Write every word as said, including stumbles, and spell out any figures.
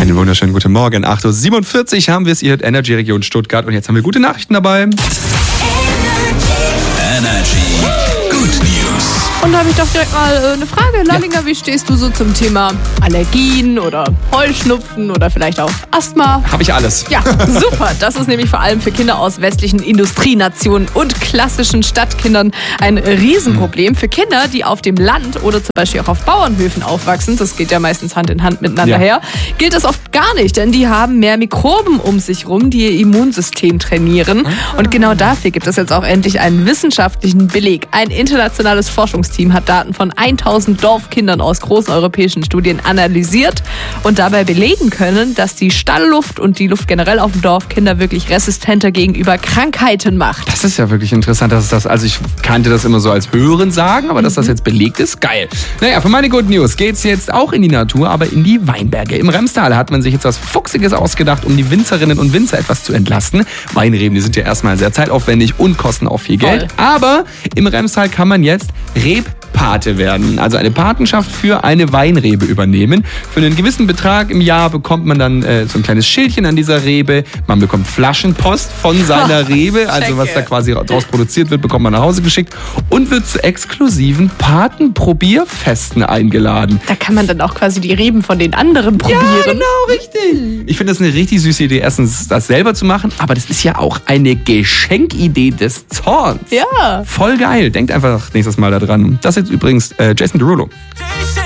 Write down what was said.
Einen wunderschönen guten Morgen. acht Uhr siebenundvierzig haben wir es, ihr hört Energy Region Stuttgart. Und jetzt haben wir gute Nachrichten dabei. Energy Good News. Und da habe ich doch direkt mal äh, eine Frage. Lallinger, ja. Wie stehst du so zum Thema Allergien oder Heuschnupfen oder vielleicht auch Asthma? Habe ich alles. Ja, super. Das ist nämlich vor allem für Kinder aus westlichen Industrienationen und klassischen Stadtkindern ein Riesenproblem. Für Kinder, die auf dem Land oder zum Beispiel auch auf Bauernhöfen aufwachsen, das geht ja meistens Hand in Hand miteinander Ja. her, gilt das oft gar nicht, denn die haben mehr Mikroben um sich rum, die ihr Immunsystem trainieren. Und genau dafür gibt es jetzt auch endlich einen wissenschaftlichen Beleg. Ein internationales Forschungsteam hat Daten von tausend Dorfkindern aus großen europäischen Studien analysiert und dabei belegen können, dass die Stallluft und die Luft generell auf dem Dorf Kinder wirklich resistenter gegenüber Krankheiten macht. Das ist ja wirklich interessant, dass es das, also ich kannte das immer so als Hören sagen, aber dass das jetzt belegt ist, geil. Naja, für meine Good News geht's jetzt auch in die Natur, aber in die Weinberge. Im Remstal hat man sich jetzt was Fuchsiges ausgedacht, um die Winzerinnen und Winzer etwas zu entlasten. Weinreben, die sind ja erstmal sehr zeitaufwendig und kosten auch viel Geld. Voll. Aber im Remstal kann man jetzt Rebpate werden, also eine Patenschaft für eine Weinrebe übernehmen. Für einen gewissen Betrag im Jahr bekommt man dann äh, so ein kleines Schildchen an dieser Rebe. Man bekommt Flaschenpost von seiner Rebe, also was da quasi draus produziert wird, bekommt man nach Hause geschickt und wird zu exklusiven Patenprobierfesten eingeladen. Da kann man dann auch quasi die Reben von den anderen probieren. Ja, genau, richtig. Ich finde das eine richtig süße Idee, erstens das selber zu machen, aber das ist ja auch eine Geschenkidee des Zorns. Ja. Voll geil. Denkt einfach nächstes Mal da dran. Das ist jetzt übrigens äh, Jason Derulo. Jason